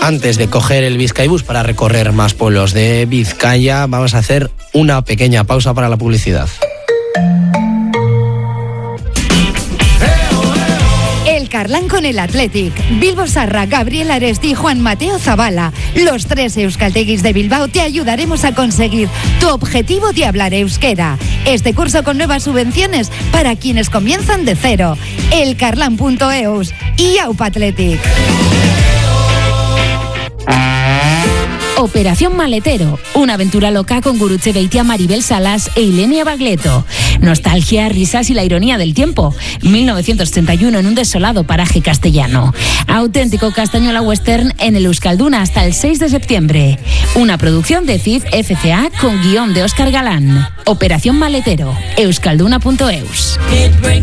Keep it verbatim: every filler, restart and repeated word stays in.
Antes de coger el Bizkaibus para recorrer más pueblos de Vizcaya, vamos a hacer una pequeña pausa para la publicidad. El Carlán con el Athletic, Bilbo Sarra, Gabriel Aresti y Juan Mateo Zabala. Los tres euskalteguis de Bilbao te ayudaremos a conseguir tu objetivo de hablar euskera. Este curso con nuevas subvenciones para quienes comienzan de cero. elcarlan punto eus y Aupa Athletic. Operación Maletero, una aventura loca con Gurutze Beitia, Maribel Salas e Ilenia Bagleto. Nostalgia, risas y la ironía del tiempo. mil novecientos treinta y uno en un desolado paraje castellano. Auténtico castañuela western en el Euskalduna hasta el seis de septiembre. Una producción de C I F F C A con guión de Óscar Galán. Operación Maletero, euskalduna punto eus.